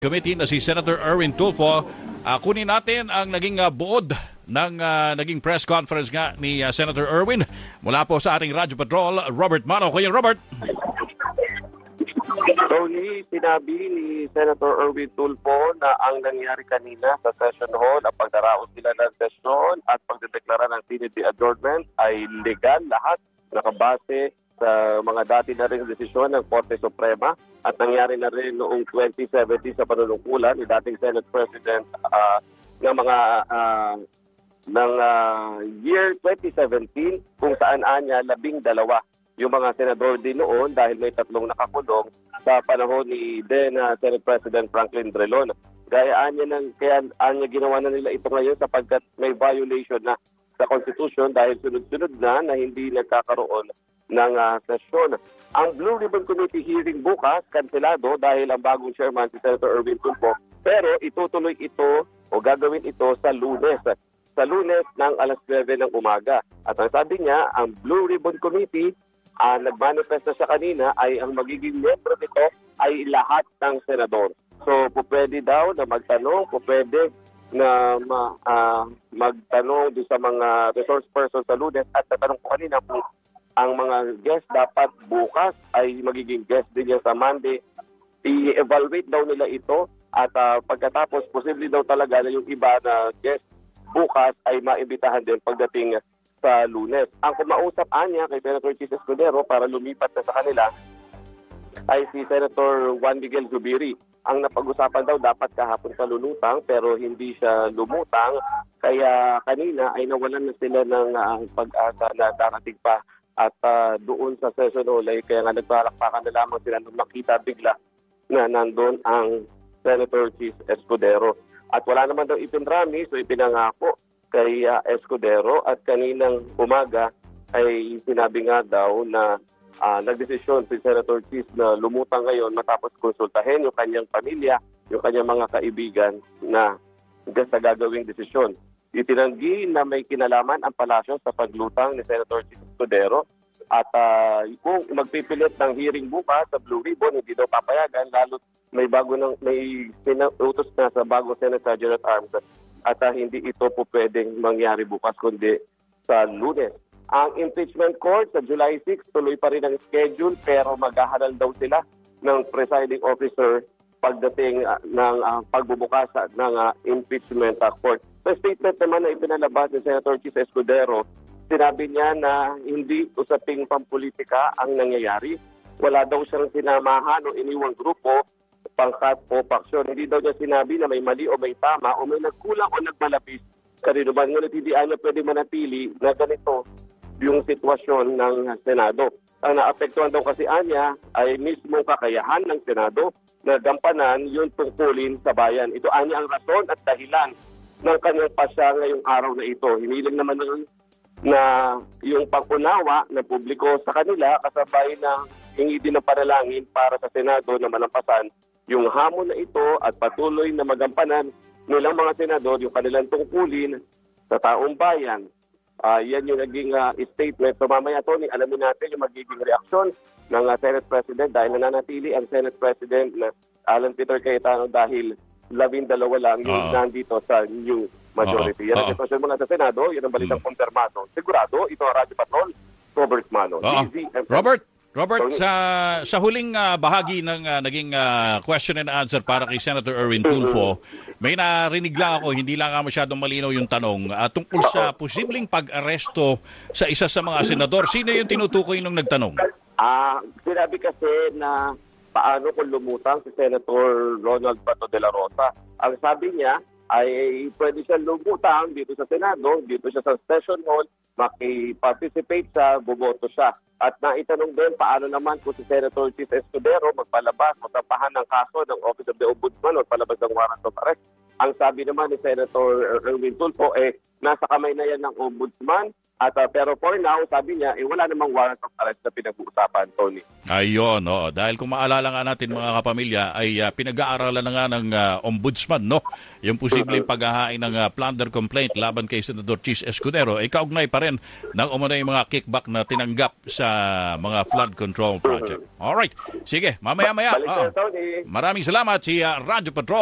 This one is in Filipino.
Committee na si Senator Erwin Tulfo. Kunin natin ang naging buod ng naging press conference nga ni Senator Erwin mula po sa ating Radyo Patrol, Robert Mano. Kuya Robert. Tony, sinabi ni Senator Erwin Tulfo na ang nangyari kanina sa session hall, ang pagdaraos nila ng session at pagdedeklara ng Senate adjournment ay legal lahat, nakabase sa mga dati na rin desisyon ng Korte Suprema at nangyari na rin noong 2017 sa panunungkulan ni dating Senate President ng mga ng year 2017 kung saan anya 12 yung mga senador din noon dahil may 3 nakakulong sa panahon ni then Senate President Franklin Drilon. Kaya anya ginawa na nila ito ngayon sapagkat may violation na sa Constitution dahil sunod-sunod na hindi nagkakaroon ng sesyon. Ang Blue Ribbon Committee hearing bukas, kanselado dahil ang bagong chairman si Senator Erwin Tulfo. Pero itutuloy ito o gagawin ito sa Lunes. Sa Lunes ng alas 9 ng umaga. At ang sabi niya, ang Blue Ribbon Committee, nagmanifest na siya kanina, ay ang magiging membro nito ay lahat ng senador. So, pwede daw na magtanong, pwede na magtanong doon sa mga resource person sa Lunes at tatanong ko kanina kung ang mga guest dapat bukas ay magiging guest din niya sa Monday. I-evaluate daw nila ito at pagkatapos posible daw talaga na yung iba na guest bukas ay maimbitahan din pagdating sa Lunes. Ang kumausap niya kay Senator Chis Escudero para lumipat na sa kanila ay si Senator Juan Miguel Zubiri. Ang napag-usapan daw dapat kahapon sa lulutang pero hindi siya lumutang kaya kanina ay nawalan na sila ng pag-asa na darating pa at doon sa session hall ay kaya nga nagpalakpakan na lamang sila nung makita bigla na nandun ang Senator Chis Escudero. At wala naman daw ipinrami so ipinangako kay Escudero at kaninang umaga ay sinabi nga daw na nagdesisyon si Senator Chis na lumutang ngayon matapos konsultahin yung kanyang pamilya, yung kanyang mga kaibigan na sa gagawing desisyon. Itinanggi na may kinalaman ang palasyo sa paglutang ni Senator Chis Escudero at kung magpipilit ng hearing bukas sa Blue Ribbon, hindi daw papayagan lalo't may utos na sa bagong Senate Sergeant at Arms at hindi ito po pwedeng mangyari bukas kundi sa Lunes. Ang impeachment court sa July 6 tuloy pa rin ang schedule pero maghahalal daw sila ng presiding officer pagdating ng pagbubukas ng impeachment court. Sa statement naman na ipinalabas ni Senator Chis Escudero, sinabi niya na hindi usaping pampolitika ang nangyayari. Wala daw siyang sinamahan o iniwang grupo, pangkat o paksyon. Hindi daw niya sinabi na may mali o may tama o may nagkulang o nagmalapis. Kanino ba ngunit hindi niya pwede manatili na ganito yung sitwasyon ng Senado. Ang naapektuhan daw kasi anya ay mismo kakayahan ng Senado na gampanan yung tungkulin sa bayan. Ito anya ang rason at dahilan ng kanyang pasya ngayong araw na ito. Hiniling naman na yung pag-unawa ng publiko sa kanila kasabay na hingi din ng panalangin para sa Senado na malampasan yung hamon na ito at patuloy na magampanan nilang mga senador yung kanilang tungkulin sa taong bayan. Yan yung naging statement. So mamaya, Tony, alamin natin yung magiging reaksyon ng Senate President dahil nananatili ang Senate President na Alan Peter Cayetano dahil 12 lang yung nandito sa new majority. Yan ang sitwasyon mula sa Senado. Yan ang balitang kumpirmado. Sigurado, ito ang Radyo Patrol, Robert Mano. Robert, sa huling bahagi ng naging question and answer para kay Senator Erwin Tulfo, may narinig lang ako, hindi lang masyadong malinaw yung tanong, tungkol sa posibleng pag-aresto sa isa sa mga senador. Sino yung tinutukoy nung nagtanong? Sinabi kasi na paano kung lumutang si Senator Ronald Bato de la Rosa. Ang sabi niya ay pwede siya lumutang dito sa Senado, dito siya sa session hall, maki-participate siya, bumoto siya. At naitanong din paano naman kung si Senator Chis Escudero magpalabas, magtapahan ng kaso ng Office of the Ombudsman o palabas ng warrant of arrest. Ang sabi naman ni Senator Erwin Tulfo, nasa kamay na yan ng ombudsman. At pero for now, sabi niya, wala namang warrant of arrest na pinag-uusapan, Tony. Ayun, dahil kung maalala nga natin mga kapamilya, ay pinag-aaralan na nga ng ombudsman, no? Yung posibleng paghahain ng plunder complaint laban kay Senador Chis Escudero, ay kaugnay pa rin ng umunay mga kickback na tinanggap sa mga flood control project. Alright, sige, mamaya-maya. Balik na, Tony. Maraming salamat si Radyo Patrol.